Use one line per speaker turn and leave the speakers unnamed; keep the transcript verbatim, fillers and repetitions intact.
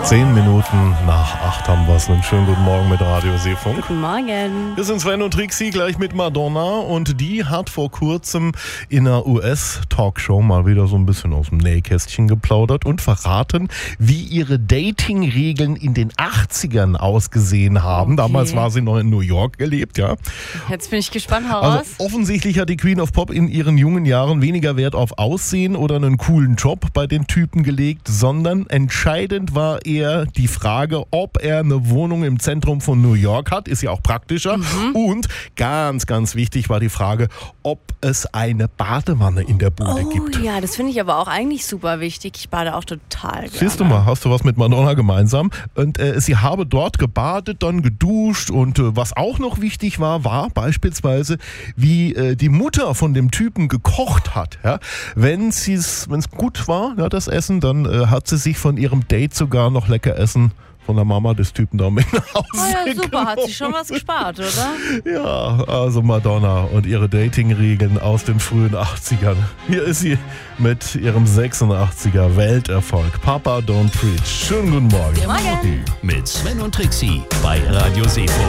Zehn Minuten nach acht haben wir es. Einen schönen guten Morgen mit Radio Seefunk.
Guten Morgen.
Wir sind Sven und Trixie, gleich mit Madonna. Und die hat vor kurzem in einer U S-Talkshow mal wieder so ein bisschen aus dem Nähkästchen geplaudert und verraten, wie ihre Dating-Regeln in den achtzigern ausgesehen haben.
Okay.
Damals war sie noch in New York gelebt, ja.
Jetzt bin ich gespannt, hau
Also
raus.
offensichtlich hat die Queen of Pop in ihren jungen Jahren weniger Wert auf Aussehen oder einen coolen Job bei den Typen gelegt, sondern entscheidend war eher die Frage, ob er eine Wohnung im Zentrum von New York hat, ist ja auch praktischer. Mhm. Und ganz, ganz wichtig war die Frage, ob es eine Badewanne in der Bude
oh,
gibt.
Oh ja, das finde ich aber auch eigentlich super wichtig. Ich bade auch total gerne.
Siehst du mal, hast du was mit Madonna gemeinsam. Und äh, sie habe dort gebadet, dann geduscht und äh, was auch noch wichtig war, war beispielsweise, wie äh, die Mutter von dem Typen gekocht hat. Ja? Wenn es gut war, ja, das Essen, dann äh, hat sie sich von ihrem Date sogar noch lecker Essen von der Mama des Typen da mit nach Hause
oh ja, super,
genommen.
hat sie schon was gespart, oder?
Ja, also Madonna und ihre Dating-Regeln aus den frühen achtzigern. Hier ist sie mit ihrem sechsundachtziger Welterfolg. Papa Don't Preach. Schönen guten Morgen.
Morgen.
Mit Sven und Trixie bei Radio Seefunk.